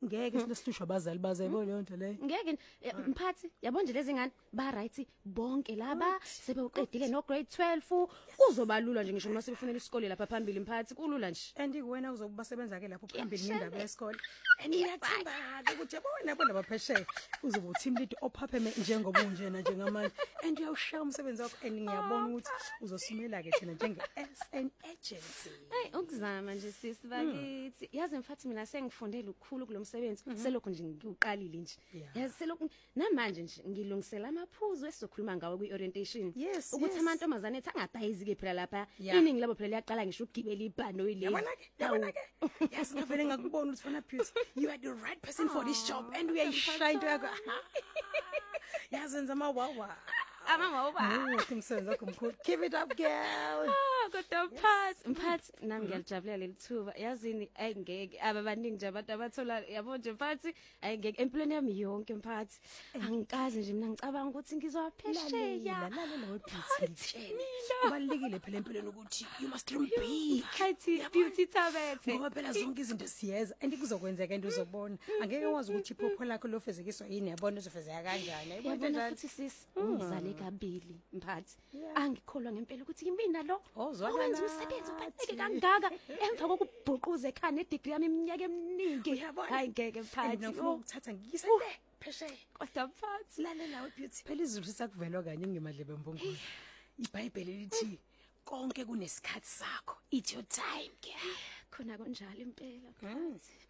ngeke sinesihlushwa abazali bazayibona leyo nto leyo. Ngeke mphathi yabona nje lezi ngane ba right bonke laba sebewuqedile no grade 12 kuzobalula nje ngisho uma sebefunela isikole lapha phambili mphathi kulula nje. And kuwena uzokuba sebenza ke lapho phambili ngendaba yesikole. And iyathemba ukuthi yabona bona baphesheya uzoba uteam lead ophapheme njengoba unjena njengamanje. And uyawushaya umsebenzi wakho and ngiyabona ukuthi uzosumela ke thina njenge SN agency. Hey ukuzama nje sisi bakithi. Yazi mfathi mina sengifunde lukhulu kulomsebenzi selokho nje ngiuqalile nje. Yazi selokho namanje nje ngilungisela amaphuzu esizokhuluma ngawo kwi-orientation. Ukuthi amantombazane ethi angadayizi ke phela lapha. Iningi labo phela liyaqala ngisho ukugibela ibhano ile. Yabona ke. Yazi ngavele ngakubona ukuthi fana Beauty you are the right person for this job and we are shy into yakho. Yazenza amawawa. Umsebenzi wakho mkhulu. Keep it up girl. Kodwa mphathi nami ngiyajabulela lelithuba yazini ayingeke ababaningi nje abantu abathola yabo nje mphathi ayingeke empilweni yami yonke mphathi angikazi nje mina ngicabanga ukuthi ngizowaphesheya lalela weBeauty kubalekile phela empilweni ukuthi you must dream big hathi Beauty Tabethe ngoba phela zonke izinto siyeza and kuzokwenzeka into uzobona angeke wazi ukuthi iphupho lakho lofezekiswa yini yabona uzofezeka kanjani ayibona njani futhi sis ungizale kabili mphathi angikholwa ngempela ukuthi impina lo wenza umsebenzi ubaleke kangaka emva kokubhuquza ekhaya nedegree yami iminyaka eminingi hayi ngeke mphathi ukuthatha ngiyise phesheya kodwa mphathi lalela weBeauty phela izulu sisakuvelwa kanye ngemadlebe mbonkulu iBhayibheli lithi konke kunesikhathi sakho it's your time khona kunjalo impela mphathi